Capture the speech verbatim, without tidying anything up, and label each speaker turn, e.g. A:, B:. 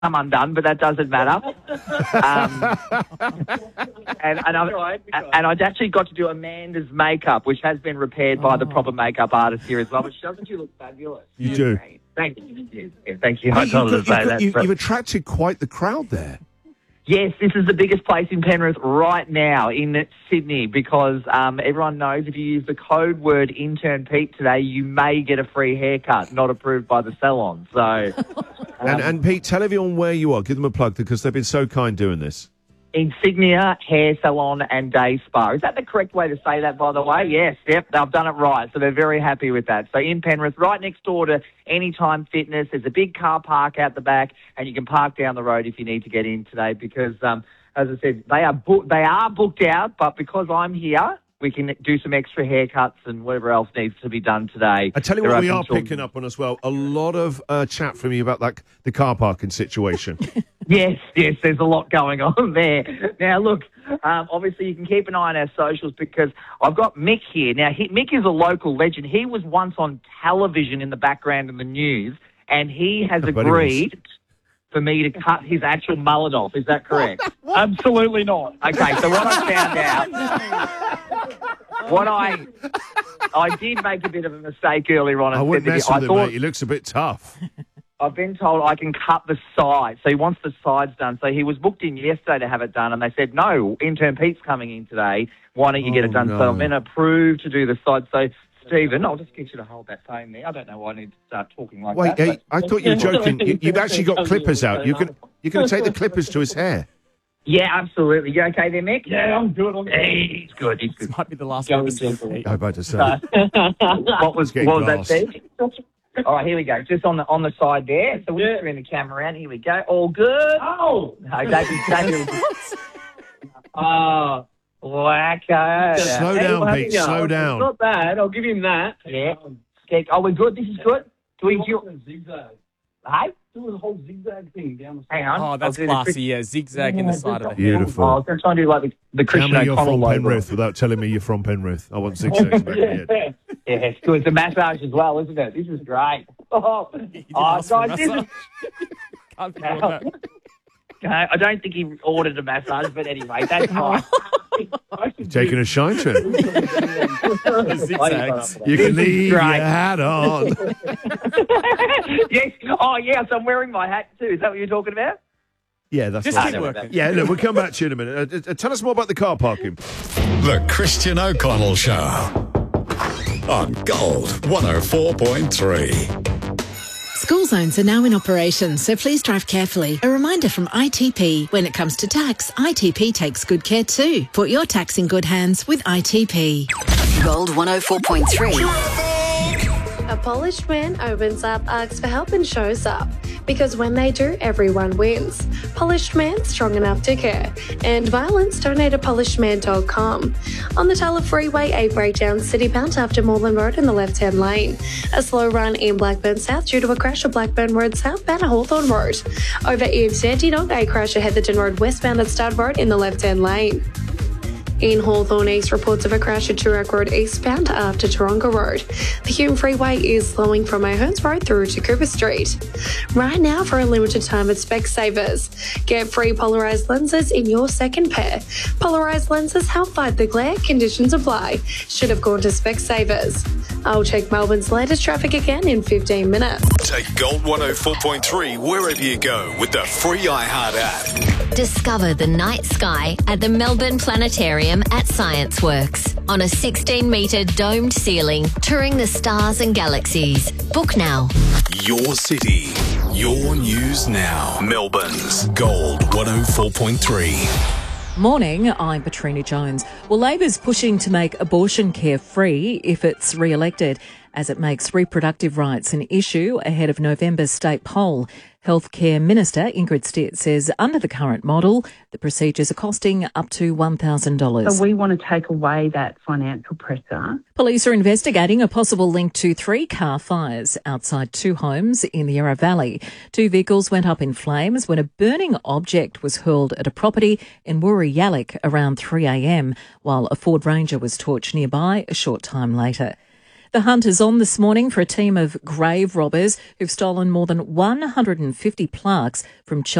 A: I'm undone, but that doesn't matter. Um, and and, I've, and I've actually got to do Amanda's makeup, which has been repaired by oh. the proper makeup artist here as well. But doesn't she look fabulous?
B: You do.
A: Great. Thank you. Yeah, thank you.
B: Hey,
A: I told her to say that.
B: You've, you've attracted quite the crowd there.
A: Yes, this is the biggest place in Penrith right now in Sydney because um, everyone knows if you use the code word Intern Pete today, you may get a free haircut, not approved by the salon. So, um,
B: and, and Pete, tell everyone where you are. Give them a plug because they've been so kind doing this.
A: Insignia Hair Salon and Day Spa. Is that the correct way to say that, by the way? Yes, yep, they've done it right. So they're very happy with that. So in Penrith, right next door to Anytime Fitness, there's a big car park out the back, and you can park down the road if you need to get in today because, um, as I said, they are book- they are booked out, but because I'm here, we can do some extra haircuts and whatever else needs to be done today.
B: I tell you
A: They're
B: what we are
A: until-
B: picking up on as well, a lot of uh, chat from you about that the car parking situation.
A: Yes, yes, there's a lot going on there. Now, look, um, obviously you can keep an eye on our socials because I've got Mick here. Now, he, Mick is a local legend. He was once on television in the background in the news, and he has agreed for me to cut his actual mullet off. Is that correct?
C: Absolutely not.
A: Okay, so what I found out, what I I did make a bit of a mistake earlier on.
B: I wouldn't mess with
A: I
B: him,
A: thought,
B: mate. He looks a bit tough.
A: I've been told I can cut the sides. So he wants the sides done. So he was booked in yesterday to have it done, and they said, no, Intern Pete's coming in today. Why don't you get
B: Oh,
A: it done?
B: no.
A: So I've been approved to do the sides. So, Stephen, I'll just get you to hold that phone there. I don't know why I need to start talking like
B: Wait,
A: that.
B: hey, I thought you were joking. You, you've actually got clippers out. You can you can take the clippers to his hair.
A: Yeah, absolutely. You okay there, Mick?
C: Yeah, I'm good. I'm good.
A: Hey, he's good. He's good.
C: This might be the last one to see.
B: I'm about to say.
A: what was,
B: getting
A: what was that,
B: glass.
A: Steve? All right, here we go. Just on the on the side there. So we'll
C: Yeah.
A: just bring the camera around. Here we go. All good.
C: Oh!
A: No, David, David. Oh, wacko.
B: Slow
C: Hey,
B: down,
C: well,
B: Pete.
C: yeah,
B: Slow
C: it's
B: down.
C: not bad. I'll give him that.
A: Yeah. Okay. Oh, we're good. This is good. Do we do?
C: Zigzag.
A: Hey,
C: Do the whole zigzag thing down the
A: hang on.
D: Oh, that's
A: I'll do the
D: classy,
A: Chris-
D: yeah. Zigzag in the side of the head.
B: Beautiful.
A: Oh, I was going to try and do like the, the
B: Tell
A: Christian
B: me you're
A: O'Connell
B: from
A: logo.
B: Penrith without telling me you're from Penrith. I want zigzags back in the head.
A: Yeah, it's good. It's a massage as well, isn't it? This is great. Oh, oh
D: ask for a
A: guys, this is...
D: massage. Can't be doing that.
A: Okay, I don't think he ordered a massage, but anyway, that's fine.
B: Taking a shine to him.
D: Zigzags.
B: You can leave your
A: great.
B: hat on.
A: Yes. Oh, yes, I'm wearing my hat too. Is that what you're talking about?
B: Yeah, that's
D: Just
B: right.
D: keep working.
B: Yeah, look, we'll come back to you in a minute. Uh, uh, tell us more about the car parking.
E: The Christian O'Connell Show on Gold one oh four point three.
F: School zones are now in operation, so please drive carefully. A reminder from I T P. When it comes to tax, I T P takes good care too. Put your tax in good hands with I T P.
G: Gold one oh four point three.
H: A polished man opens up, asks for help and shows up. Because when they do, everyone wins. Polished Man, strong enough to care. And violence, donate at polished man dot com. On the Taylor Freeway, a breakdown citybound after Moreland Road in the left-hand lane. A slow run in Blackburn South due to a crash at Blackburn Road southbound at Hawthorn Road. Over in Dandenong, a crash at Heatherton Road westbound at Stud Road in the left-hand lane. In Hawthorn East, reports of a crash at Toorak Road eastbound after Taronga Road. The Hume Freeway is slowing from O'Hearns Road through to Cooper Street. Right now, for a limited time at Specsavers, get free polarised lenses in your second pair. Polarised lenses help fight the glare, conditions apply. Should have gone to Specsavers. I'll check Melbourne's latest traffic again in fifteen minutes.
E: Take Gold one oh four point three wherever you go with the free iHeart app.
I: Discover the night sky at the Melbourne Planetarium at ScienceWorks on a sixteen metre domed ceiling, touring the stars and galaxies. Book now.
E: Your city, your news now. Melbourne's Gold one oh four point three.
J: Morning, I'm Patrina Jones. Well, Labor's pushing to make abortion care free if it's re-elected, as it makes reproductive rights an issue ahead of November's state poll. Healthcare Minister Ingrid Stitt says under the current model, the procedures are costing up to one thousand dollars.
K: So we want to take away that financial pressure.
J: Police are investigating a possible link to three car fires outside two homes in the Yarra Valley. Two vehicles went up in flames when a burning object was hurled at a property in Woori Yallock around three a.m, while a Ford Ranger was torched nearby a short time later. The hunt is on this morning for a team of grave robbers who've stolen more than one hundred fifty plaques from